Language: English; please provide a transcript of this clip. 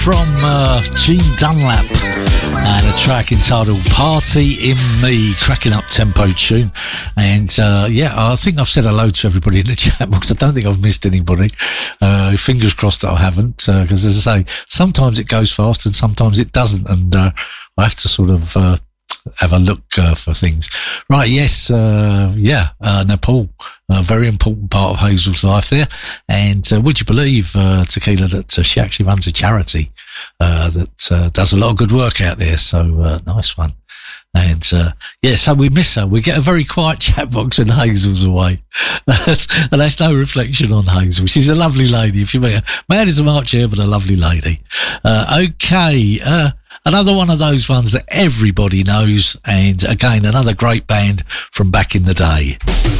from Gene Dunlap and a track entitled Party in Me, cracking up tempo tune. And I think I've said hello to everybody in the chat box. I don't think I've missed anybody. Fingers crossed that I haven't, because as I say, sometimes it goes fast and sometimes it doesn't, and I have to sort of have a look for things. Right, yes, Nepal, a very important part of Hazel's life there. And would you believe, Tequila, that she actually runs a charity that does a lot of good work out there. So nice one. And so we miss her. We get a very quiet chat box when Hazel's away. And that's no reflection on Hazel. She's a lovely lady. If you meet her, mad as a March here, but a lovely lady. Okay. Another one of those ones that everybody knows, and again, another great band from back in the day.